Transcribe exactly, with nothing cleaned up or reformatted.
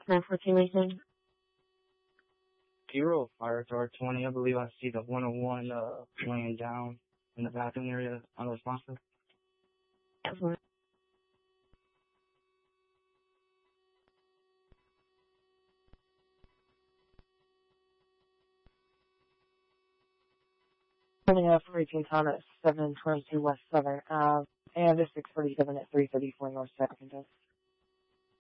nine fourteen Mason. Zero, fire to R twenty. I believe I see the one oh one uh, laying down in the bathroom area, unresponsive. Excellent. Coming up for eighteen ton at seven twenty-two West Southern Ave, and this six forty-seven at three thirty-four North Second.